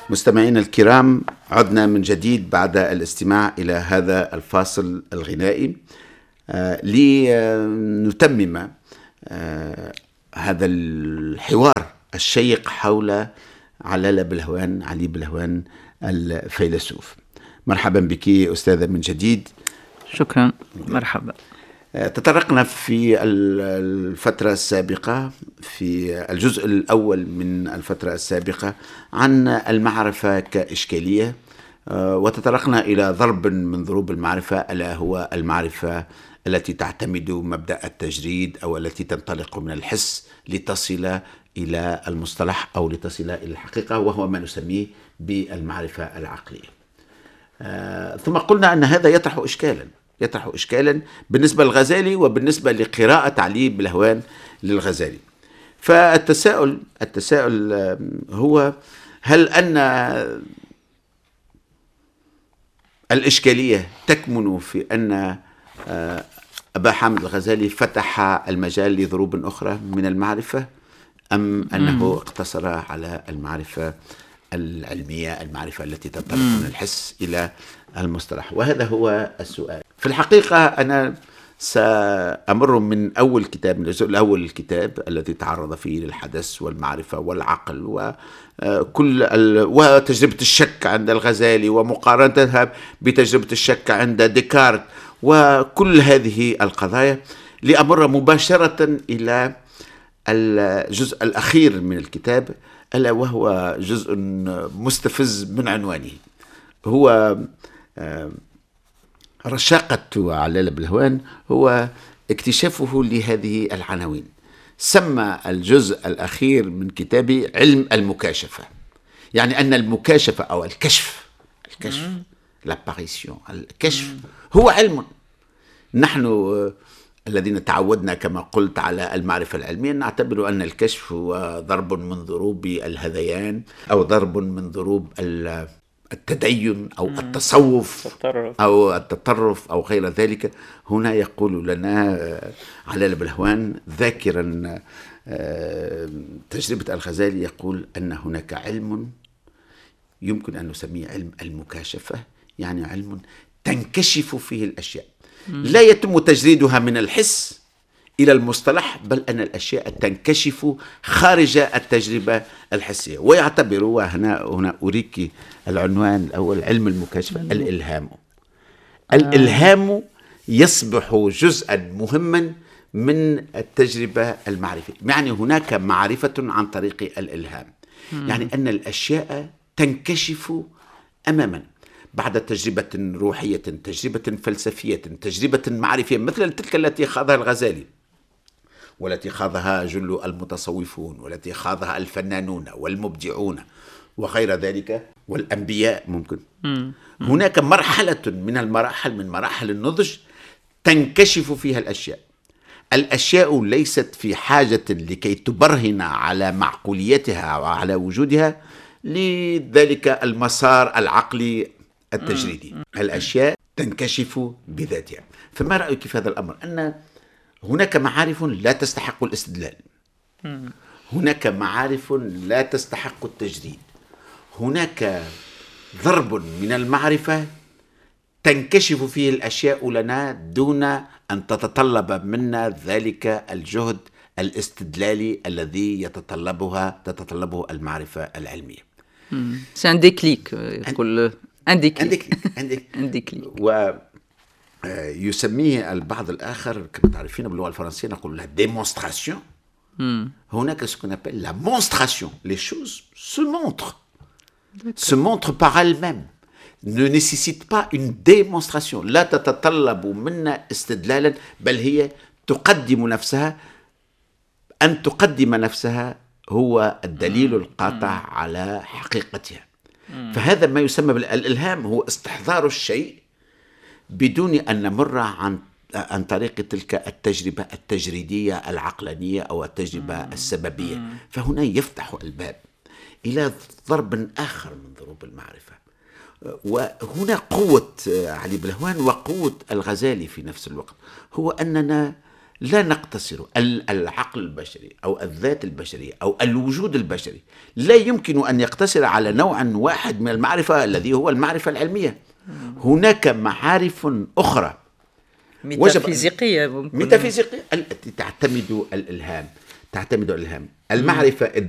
مستمعينا الكرام، عدنا من جديد بعد الاستماع إلى هذا الفاصل الغنائي لنتمم هذا الحوار الشيق حول علي بلهوان الفيلسوف. مرحبا بك أستاذة من جديد. شكرا، مرحبا. تطرقنا في الفترة السابقة في الجزء الأول من الفترة السابقة عن المعرفة كإشكالية، وتطرقنا إلى ضرب من ضروب المعرفة، ألا هو المعرفة التي تعتمد مبدأ التجريد أو التي تنطلق من الحس لتصل إلى المصطلح أو لتصل إلى الحقيقة، وهو ما نسميه بالمعرفة العقلية. ثم قلنا أن هذا يطرح إشكالا بالنسبة للغزالي وبالنسبة لقراءة علي بلهوان للغزالي. فالتساؤل هو: هل أن الإشكالية تكمن في أن أبا حامد الغزالي فتح المجال لضروب أخرى من المعرفة، أم أنه اقتصر على المعرفة العلمية، المعرفة التي تنطلق من الحس إلى المصطلح؟ وهذا هو السؤال. في الحقيقة أنا سأمر من أول كتاب، من الجزء الأول الكتاب الذي تعرض فيه للحدث والمعرفة والعقل وتجربة الشك عند الغزالي ومقارنتها بتجربة الشك عند ديكارت وكل هذه القضايا، لأمر مباشرة إلى الجزء الأخير من الكتاب، ألا وهو جزء مستفز من عنوانه. هو رشاقة علي بلهوان، هو اكتشافه لهذه العناوين. سمى الجزء الأخير من كتابي علم المكاشفة، يعني أن المكاشفة أو الكشف l'aparition، الكشف هو علم. نحن الذين تعودنا كما قلت على المعرفة العلمية نعتبر أن الكشف هو ضرب من ضروب الهذيان أو ضرب من ضروب التدين أو التصوف أو التطرف أو غير ذلك. هنا يقول لنا علي بلهوان ذاكرا تجربة الغزالي، يقول أن هناك علم يمكن أن نسميه علم المكاشفة، يعني علم تنكشف فيه الأشياء، لا يتم تجريدها من الحس إلى المصطلح، بل أن الأشياء تنكشف خارج التجربة الحسية. ويعتبر، وهنا أريك العنوان الأول، علم المكاشفة الإلهام يصبح جزءا مهما من التجربة المعرفية. يعني هناك معرفة عن طريق الإلهام، يعني أن الأشياء تنكشف أمامنا بعد تجربة روحية، تجربة فلسفية، تجربة معرفية، مثل تلك التي خاضها الغزالي والتي خاضها جل المتصوفون والتي خاضها الفنانون والمبدعون وغير ذلك والأنبياء. ممكن هناك مرحلة من المراحل، من مراحل النضج، تنكشف فيها الأشياء ليست في حاجة لكي تبرهن على معقوليتها وعلى وجودها لذلك المسار العقلي التجريدي. الأشياء تنكشف بذاتها. فما رأيك في هذا الأمر؟ أن هناك معارف لا تستحق الاستدلال، هناك معارف لا تستحق التجريد، هناك ضرب من المعرفة تنكشف فيه الأشياء لنا دون أن تتطلب منا ذلك الجهد الاستدلالي الذي تتطلبه المعرفة العلمية. C'est un déclic. Un déclic. ويسميه البعض الآخر كما تعرفين باللغة الفرنسية نقول la démonstration. هناك ce qu'on appelle la monstration. Les choses se montrent par elles-mêmes, ne nécessitent pas une démonstration. لا تتطلب منا استدلالا، بل هي تقدم نفسها. أن تقدم نفسها هو الدليل القاطع على حقيقتها. فهذا ما يسمى بالإلهام، هو استحضار الشيء بدون أن نمر عن طريق تلك التجربة التجريدية العقلانية أو التجربة السببية. فهنا يفتح الباب إلى ضرب آخر من ضروب المعرفة. وهنا قوة علي بلهوان وقوة الغزالي في نفس الوقت، هو أننا لا نقتصر. العقل البشري أو الذات البشرية أو الوجود البشري لا يمكن أن يقتصر على نوع واحد من المعرفة الذي هو المعرفة العلمية. هناك معارف أخرى ميتافيزيقية التي تعتمد الإلهام. المعرفة